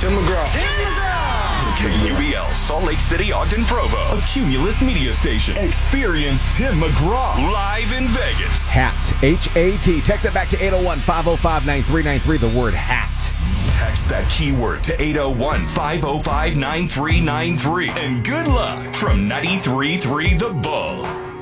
Tim McGraw. KUBL, Salt Lake City, Ogden, Provo. A Cumulus media station. Experience Tim McGraw live in Vegas. Hat, H-A-T. Text it back to 801-505-9393, the word hat. Text that keyword to 801-505-9393. And good luck from 93.3 The Bull.